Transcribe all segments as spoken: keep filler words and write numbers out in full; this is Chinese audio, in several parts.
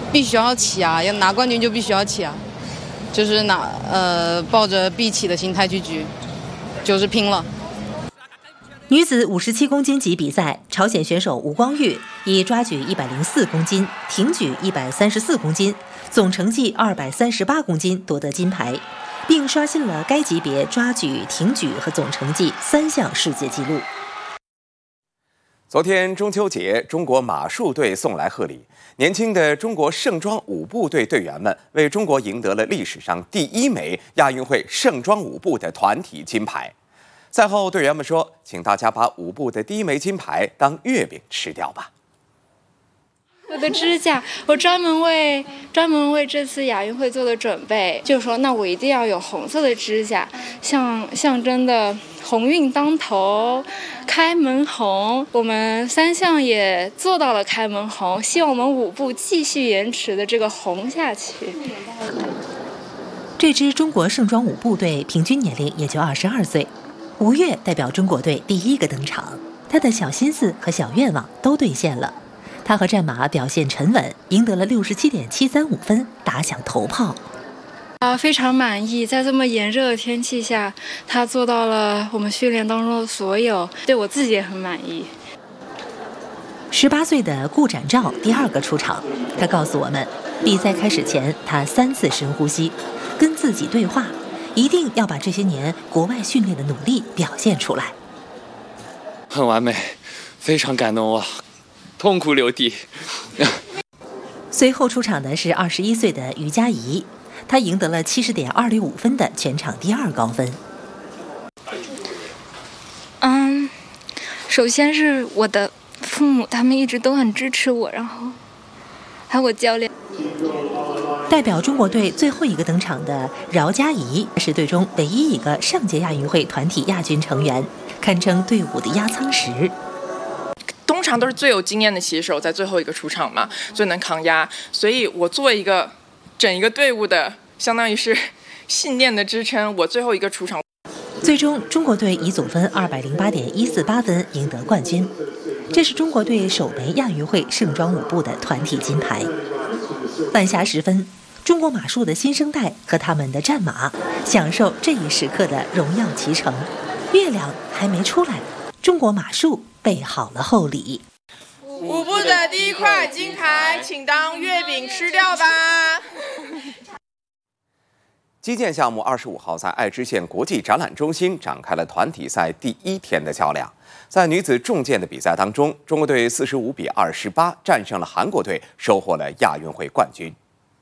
必须要起啊，要拿冠军就必须要起啊，就是拿呃抱着必起的心态去举，就是拼了。 女子五十七公斤级比赛，朝鲜选手吴光玉以抓举一百零四公斤、挺举一百三十四公斤，总成绩二百三十八公斤夺得金牌，并刷新了该级别抓举、挺举和总成绩三项世界纪录。 昨天中秋节，中国马术队送来贺礼，年轻的中国盛装舞步队队员们为中国赢得了历史上第一枚亚运会盛装舞步的团体金牌。赛后，队员们说：“请大家把舞步的第一枚金牌当月饼吃掉吧。” 我的指甲，我专门为专门为这次亚运会做的准备，就是说，那我一定要有红色的指甲，象象征的鸿运当头，开门红。我们三项也做到了开门红，希望我们舞步继续延迟的这个红下去。 这支中国盛装舞步队平均年龄也就二十二岁。吴越代表中国队第一个登场，他的小心思和小愿望都兑现了。他和战马表现沉稳，赢得了六十七点七三五分，打响头炮。 啊，非常满意，在这么炎热的天气下，他做到了我们训练当中的所有，对我自己也很满意。 十八岁的顾展照第二个出场，他告诉我们，比赛开始前，他三次深呼吸，跟自己对话。一定要把这些年国外训练的努力表现出来。 很完美，非常感动我，痛哭流涕。 随后出场的是二十一岁的于佳怡，她赢得了七十点二六五分的全场第二高分。 嗯，首先是我的父母，他们一直都很支持我，然后还有我教练。 代表中国队最后一个登场的饶佳怡是队中唯一一个上届亚运会团体亚军成员，堪称队伍的压舱石。 通常都是最有经验的骑手在最后一个出场嘛，最能抗压，所以我作为一个整一个队伍的相当于是信念的支撑，我最后一个出场。 最终中国队以总分二百零八点一四八分赢得冠军，这是中国队首枚亚运会盛装舞步的团体金牌。晚霞时分，中国马术的新生代和他们的战马享受这一时刻的荣耀启程。月亮还没出来，中国马术备好了厚礼。 舞步的第一块金牌，请当月饼吃掉吧。 击剑项目二十五号在爱知县国际展览中心展开了团体赛第一天的较量。在女子重剑的比赛当中，中国队四十五比二十八战胜了韩国队，收获了亚运会冠军。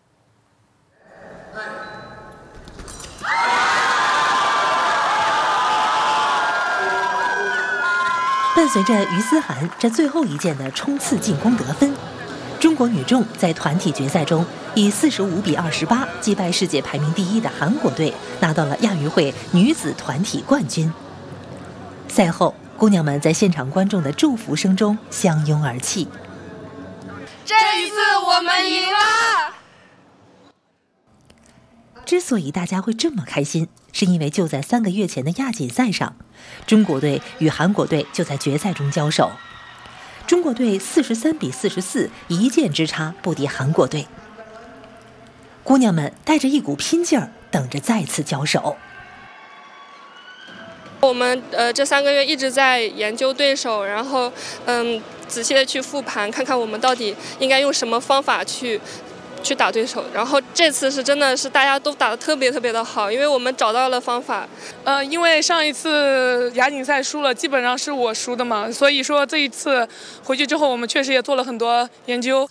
伴随着于思涵这最后一剑的冲刺进攻得分，中国女重在团体决赛中以四十五比二十八击败世界排名第一的韩国队，拿到了亚运会女子团体冠军。赛后，姑娘们在现场观众的祝福声中相拥而泣。 这一次我们赢了！ 之所以大家会这么开心，是因为就在三个月前的亚锦赛上，中国队与韩国队就在决赛中交手。中国队四十三比四十四一剑之差不敌韩国队。姑娘们带着一股拼劲儿，等着再次交手。 我们呃这三个月一直在研究对手，然后嗯仔细的去复盘，看看我们到底应该用什么方法去去打对手。然后这次是真的是大家都打得特别特别的好，因为我们找到了方法。 呃，因为上一次亚锦赛输了，基本上是我输的嘛，所以说这一次回去之后，我们确实也做了很多研究。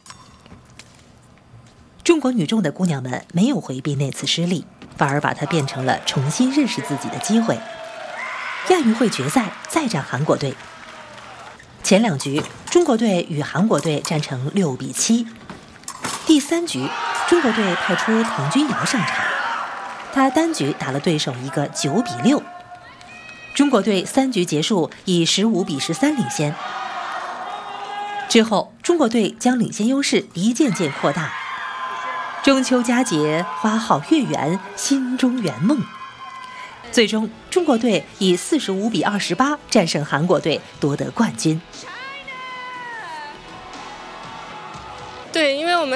中国女重的姑娘们没有回避那次失利，反而把它变成了重新认识自己的机会。亚运会决赛再战韩国队，前两局中国队与韩国队战成六比七。第三局，中国队派出滕君瑶上场，他单局打了对手一个九比六。中国队三局结束以十五比十三领先。之后，中国队将领先优势一渐渐扩大。中秋佳节，花好月圆，心中圆梦。最终，中国队以四十五比二十八战胜韩国队，夺得冠军。